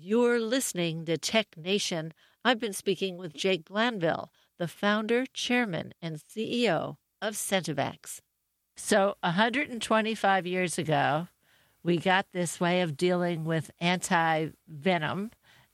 You're listening to Tech Nation. I've been speaking with Jake Blanville, the founder, chairman, and CEO of Sentivex. So 125 years ago, we got this way of dealing with anti-venom,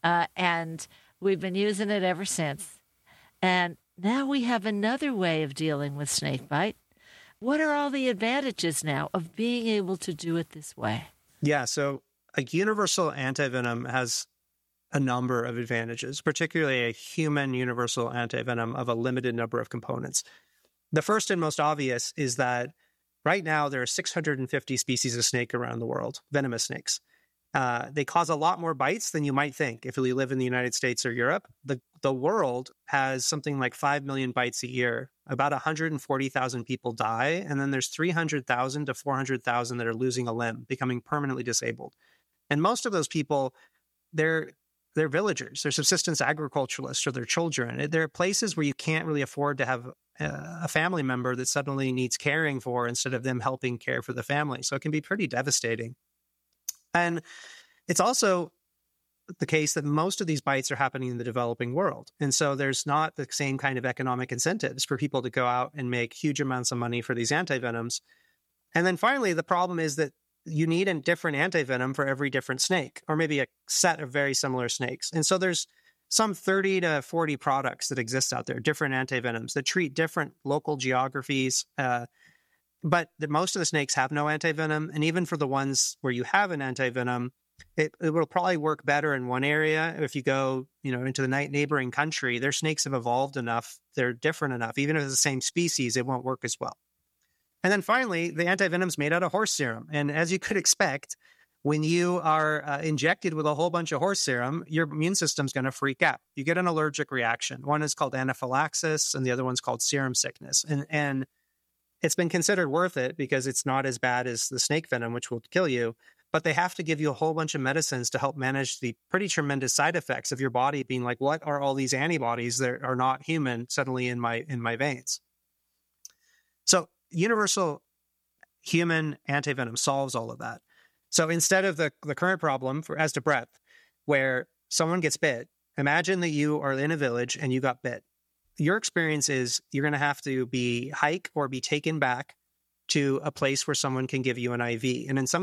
and we've been using it ever since. And now we have another way of dealing with snakebite. What are all the advantages now of being able to do it this way? Yeah, so a universal antivenom has a number of advantages, particularly a human universal antivenom of a limited number of components. The first and most obvious is that right now there are 650 species of snake around the world, venomous snakes. They cause a lot more bites than you might think if you live in the United States or Europe. The world has something like 5 million bites a year. About 140,000 people die, and then there's 300,000 to 400,000 that are losing a limb, becoming permanently disabled. And most of those people, they're villagers, they're subsistence agriculturalists, or they're children. There are places where you can't really afford to have a family member that suddenly needs caring for instead of them helping care for the family. So it can be pretty devastating. And it's also the case that most of these bites are happening in the developing world. And so there's not the same kind of economic incentives for people to go out and make huge amounts of money for these antivenoms. And then finally, the problem is that you need a different antivenom for every different snake, or maybe a set of very similar snakes. And so there's some 30 to 40 products that exist out there, different antivenoms that treat different local geographies. But most of the snakes have no antivenom. And even for the ones where you have an antivenom, it will probably work better in one area. If you go, into the neighboring country, their snakes have evolved enough, they're different enough. Even if it's the same species, it won't work as well. And then finally, the antivenom's made out of horse serum. And as you could expect, when you are injected with a whole bunch of horse serum, your immune system's going to freak out. You get an allergic reaction. One is called anaphylaxis, and the other one's called serum sickness. And it's been considered worth it because it's not as bad as the snake venom, which will kill you. But they have to give you a whole bunch of medicines to help manage the pretty tremendous side effects of your body being like, what are all these antibodies that are not human suddenly in my veins? So universal human antivenom solves all of that. So instead of the current problem as to breadth, where someone gets bit, imagine that you are in a village and you got bit. Your experience is you're going to have to hike or be taken back to a place where someone can give you an IV. And in some